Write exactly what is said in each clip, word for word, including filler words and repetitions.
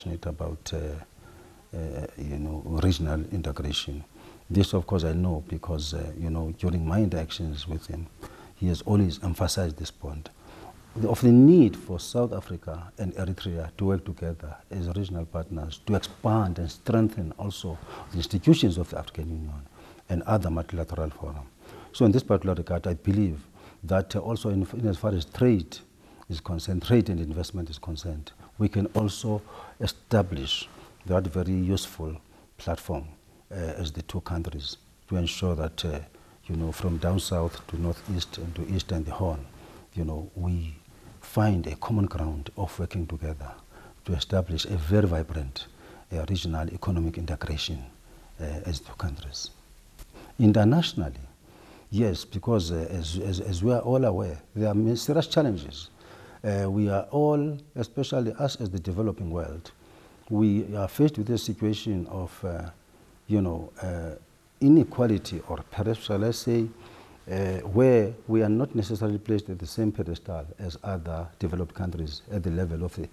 about uh, uh, you know, regional integration. This, of course, I know because uh, you know, during my interactions with him, he has always emphasized this point of the need for South Africa and Eritrea to work together as regional partners to expand and strengthen also the institutions of the African Union and other multilateral forums. So in this particular regard, I believe that uh, also in, in as far as trade is concerned, trade and investment is concerned, we can also establish that very useful platform uh, as the two countries to ensure that, uh, you know, from down south to northeast and to east and the Horn, you know, we find a common ground of working together to establish a very vibrant uh, regional economic integration uh, as two countries. Internationally, yes, because uh, as, as, as we are all aware, there are serious challenges. Uh, we are all, especially us as the developing world, we are faced with a situation of, uh, you know, uh, inequality, or perhaps shall I say, uh, where we are not necessarily placed at the same pedestal as other developed countries at the level of the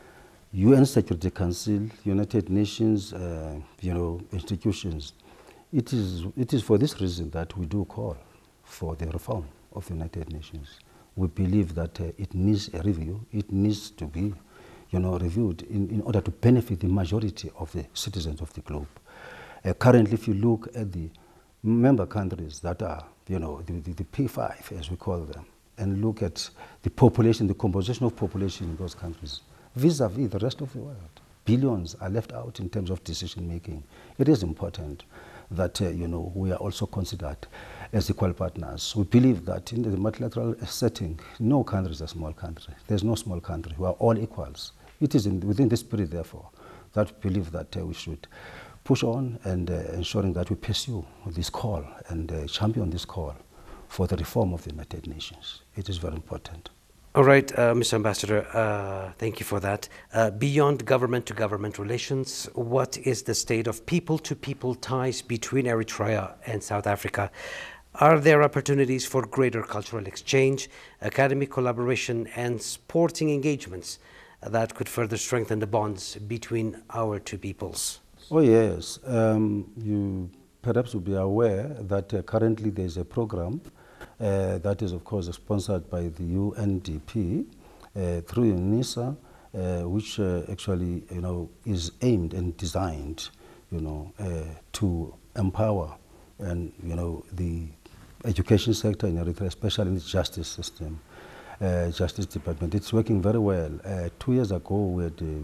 U N Security Council, United Nations, uh, you know, institutions. It is, it is for this reason that we do call for the reform of the United Nations. We believe that uh, it needs a review. It needs to be, you know, reviewed in, in order to benefit the majority of the citizens of the globe. Uh, currently, if you look at the member countries that are, you know, the, the, the P five, as we call them, and look at the population, the composition of population in those countries, vis-a-vis the rest of the world, billions are left out in terms of decision making. It is important that, uh, you know, we are also considered as equal partners. We believe that in the multilateral setting, no country is a small country. There's no small country. We are all equals. It is in, within this spirit, therefore, that we believe that uh, we should push on and uh, ensuring that we pursue this call and uh, champion this call for the reform of the United Nations. It is very important. All right, uh, Mister Ambassador, uh, thank you for that. Uh, beyond government-to-government relations, what is the state of people-to-people ties between Eritrea and South Africa? Are there opportunities for greater cultural exchange, academic collaboration, and sporting engagements that could further strengthen the bonds between our two peoples? Oh yes, um, you perhaps will be aware that uh, currently there is a program Uh, that is, of course, sponsored by the U N D P uh, through UNISA, uh, which uh, actually, you know, is aimed and designed, you know, uh, to empower and, you know, the education sector in Eritrea, especially in the justice system, uh, justice department. It's working very well. Uh, two years ago, we had a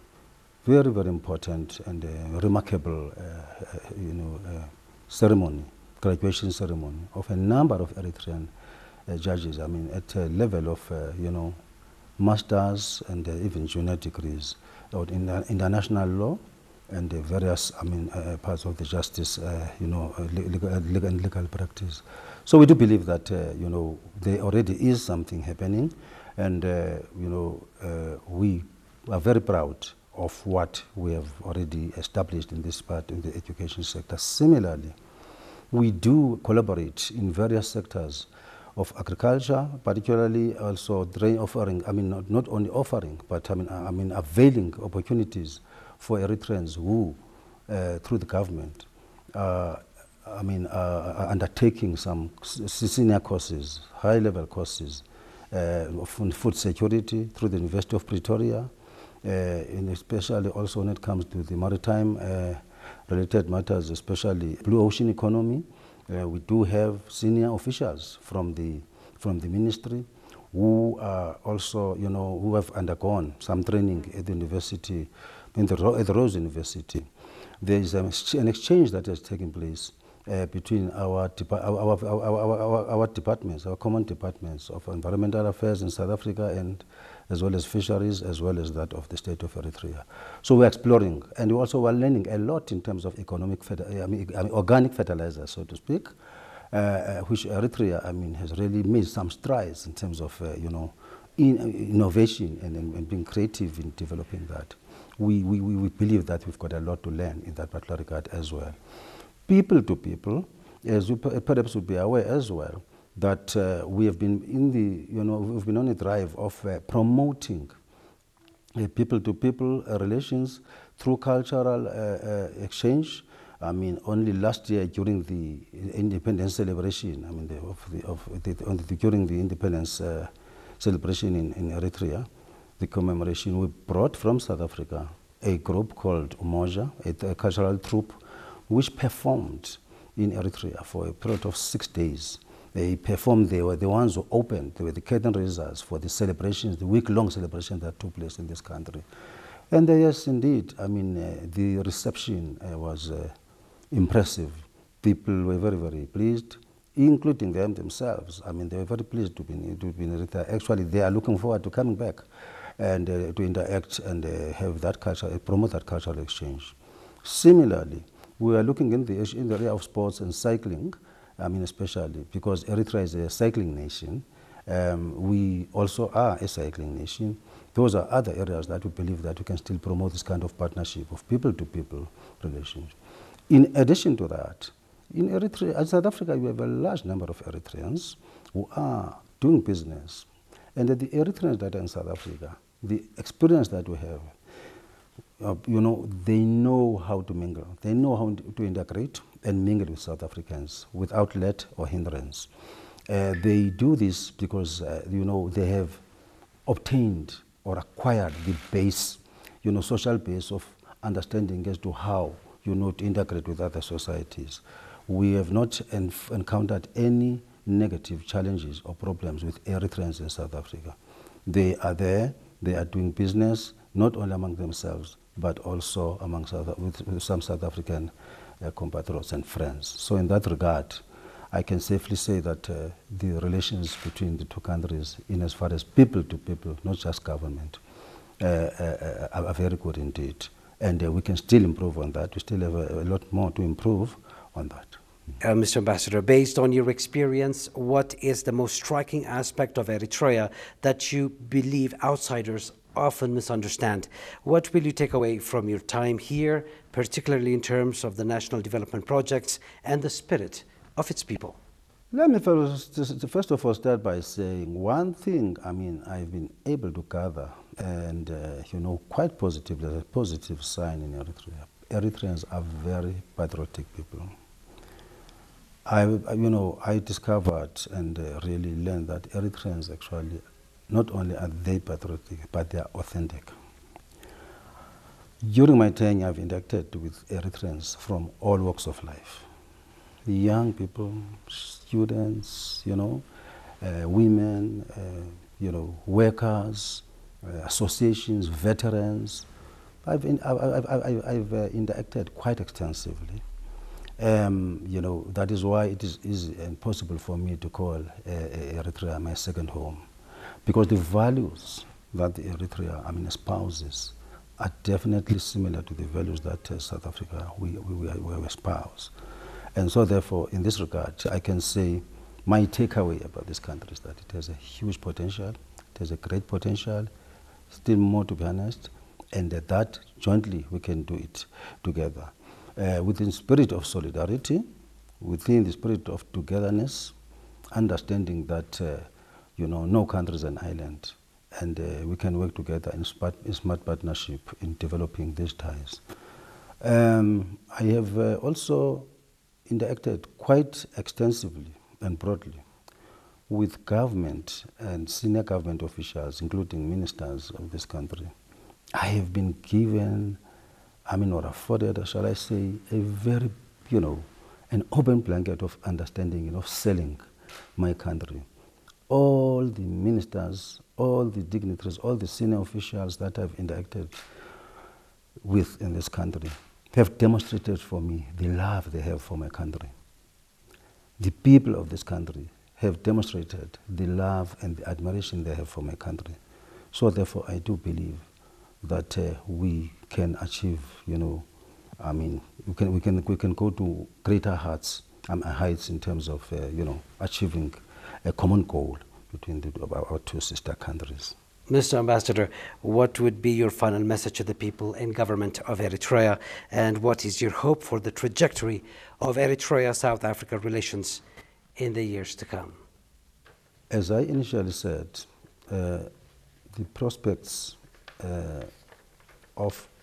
very, very important and uh, remarkable, uh, uh, you know, uh, ceremony. graduation ceremony of a number of Eritrean uh, judges, I mean, at a level of, uh, you know, masters and uh, even junior degrees in uh, international law and uh, various, I mean, uh, parts of the justice, uh, you know, uh, legal, legal and legal practice. So we do believe that, uh, you know, there already is something happening, and, uh, you know, uh, we are very proud of what we have already established in this part in the education sector. Similarly, we do collaborate in various sectors of agriculture, particularly also offering, I mean, not, not only offering, but I mean, I mean, availing opportunities for Eritreans who, uh, through the government, uh, I mean, uh, are undertaking some senior courses, high-level courses uh, of food security through the University of Pretoria, uh, and especially also when it comes to the maritime uh, related matters, especially blue ocean economy. Uh, we do have senior officials from the from the ministry who are also, you know, who have undergone some training at the university, in the, at the Rose University. There is an exchange that has taken place uh, between our, our, our, our, our, our departments, our common departments of environmental affairs in South Africa, and as well as fisheries, as well as that of the state of Eritrea. So we're exploring, and we also are learning a lot in terms of economic, I mean, I mean, organic fertilizer, so to speak, uh, which Eritrea, I mean, has really made some strides in terms of, uh, you know, in, innovation and, and, and being creative in developing that. We, we, we believe that we've got a lot to learn in that particular regard as well. People to people, as you perhaps would be aware as well, that uh, we have been in the, you know, we've been on a drive of uh, promoting people-to-people -people relations through cultural uh, uh, exchange. I mean, only last year during the independence celebration, I mean, the, of the, of the, on the, during the independence uh, celebration in, in Eritrea, the commemoration, we brought from South Africa a group called Umoja, a, a cultural troupe, which performed in Eritrea for a period of six days. They performed, they were the ones who opened, they were the curtain raisers for the celebrations, the week-long celebrations that took place in this country. And uh, yes, indeed, I mean, uh, the reception uh, was uh, impressive. People were very, very pleased, including them themselves. I mean, they were very pleased to be, to be in Eritrea. Actually, they are looking forward to coming back and uh, to interact and uh, have that culture, uh, promote that cultural exchange. Similarly, we are looking in the, in the area of sports and cycling, I mean, especially because Eritrea is a cycling nation. Um, we also are a cycling nation. Those are other areas that we believe that we can still promote this kind of partnership of people-to-people relations. In addition to that, in Eritrea, in South Africa, we have a large number of Eritreans who are doing business. And the Eritreans that are in South Africa, the experience that we have, uh, you know, they know how to mingle. They know how to integrate and mingle with South Africans without let or hindrance. Uh, they do this because, uh, you know, they have obtained or acquired the base, you know, social base of understanding as to how, you know, to integrate with other societies. We have not enf encountered any negative challenges or problems with Eritreans in South Africa. They are there, they are doing business, not only among themselves, but also among South, with, with some South African uh, compatriots and friends. So in that regard, I can safely say that uh, the relations between the two countries, in as far as people to people, not just government, uh, uh, are, are very good indeed. And uh, we can still improve on that. We still have a, a lot more to improve on that. Uh, Mister Ambassador, based on your experience, what is the most striking aspect of Eritrea that you believe outsiders often misunderstand? What will you take away from your time here, particularly in terms of the national development projects and the spirit of its people? Let me first, first of all start by saying one thing, I mean, I've been able to gather and, uh, you know, quite positively, a positive sign in Eritrea. Eritreans are very patriotic people. I, you know, I discovered and uh, really learned that Eritreans actually, not only are they patriotic, but they are authentic. During my tenure, I've interacted with Eritreans from all walks of life. Young people, students, you know, uh, women, uh, you know, workers, uh, associations, veterans. I've, in, I've, I've, I've, I've uh, interacted quite extensively. Um, you know, that is why it is easy and possible for me to call uh, Eritrea my second home. Because the values that the Eritrea, I mean, espouses are definitely similar to the values that uh, South Africa, we, we, we espouse. And so therefore, in this regard, I can say my takeaway about this country is that it has a huge potential, it has a great potential, still more to be honest, and uh, that jointly we can do it together. Uh, within the spirit of solidarity, within the spirit of togetherness, understanding that, uh, you know, no country is an island, and uh, we can work together in smart, in smart partnership in developing these ties. Um, I have uh, also interacted quite extensively and broadly with government and senior government officials, including ministers of this country. I have been given, I mean, or afforded, shall I say, a very, you know, an open blanket of understanding and of selling my country. All the ministers, all the dignitaries, all the senior officials that I've interacted with in this country have demonstrated for me the love they have for my country. The people of this country have demonstrated the love and the admiration they have for my country. So therefore, I do believe that uh, we can achieve, you know, I mean, we can, we can, we can go to greater heights, um, heights in terms of, uh, you know, achieving a common goal between the, our two sister countries. Mister Ambassador, what would be your final message to the people and government of Eritrea, and what is your hope for the trajectory of Eritrea-South Africa relations in the years to come? As I initially said, uh, the prospects uh, of